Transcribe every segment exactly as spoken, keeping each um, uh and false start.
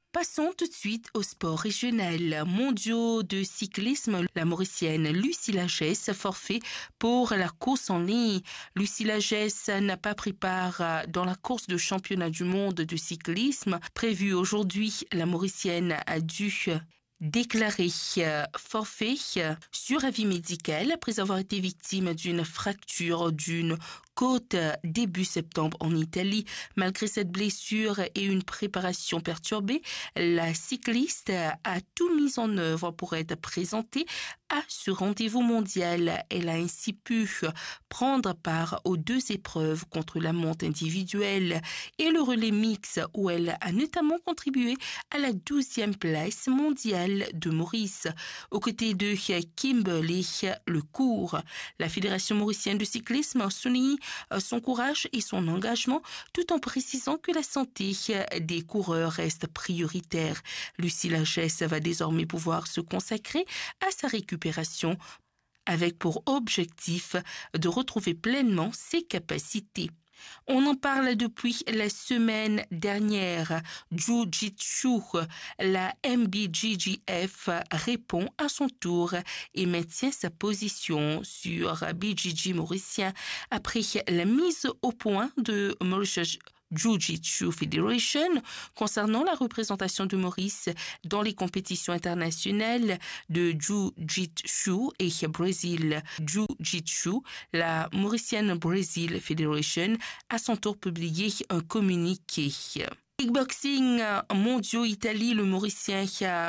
Passons tout de suite au sport régional. Mondiaux de cyclisme, la Mauricienne Lucie Lagesse forfait pour la course en ligne. Lucie Lagesse n'a pas pris part dans la course de championnat du monde de cyclisme prévue aujourd'hui. La Mauricienne a dû déclaré forfait sur avis médical après avoir été victime d'une fracture d'une côte début septembre en Italie. Malgré cette blessure et une préparation perturbée, la cycliste a tout mis en œuvre pour être présentée à ce rendez-vous mondial. Elle a ainsi pu prendre part aux deux épreuves contre la montre individuelle et le relais mix où elle a notamment contribué à la douzième place mondiale de Maurice. Aux côtés de Kimberley Lecourt, la Fédération mauricienne de cyclisme souligne son courage et son engagement tout en précisant que la santé des coureurs reste prioritaire. Lucie Lagesse va désormais pouvoir se consacrer à sa récupération avec pour objectif de retrouver pleinement ses capacités. On en parle depuis la semaine dernière. Jiu-Jitsu, la M B J J F répond à son tour et maintient sa position sur B J J mauricien après la mise au point de Mauritius Jiu-Jitsu Federation concernant la représentation de Maurice dans les compétitions internationales de Jiu-Jitsu et Brésil. Jiu-Jitsu, la Mauritian Brazil Federation, a son tour publié un communiqué. Kickboxing mondiaux Italie, le Mauricien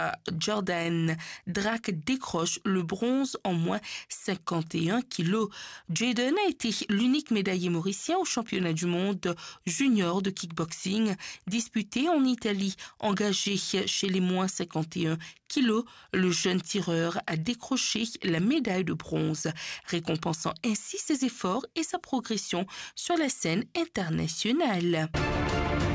Jordan Drake décroche le bronze en moins cinquante et un kilos. Jaden a été l'unique médaillé mauricien au championnat du monde junior de kickboxing disputé en Italie. Engagé chez les moins cinquante et un kilos, le jeune tireur a décroché la médaille de bronze, récompensant ainsi ses efforts et sa progression sur la scène internationale.